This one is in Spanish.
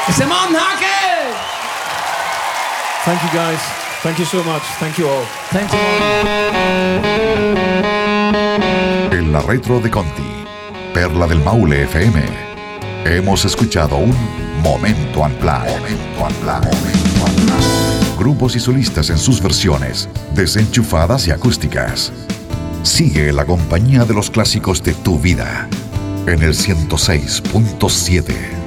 Ese man Hackett. Thank you guys. Thank you so much. Thank you all. Thank you. En la retro de Conti, Perla del Maule FM, hemos escuchado un Momento Unplugged. Grupos y solistas en sus versiones, desenchufadas y acústicas. Sigue la compañía de los clásicos de tu vida en el 106.7.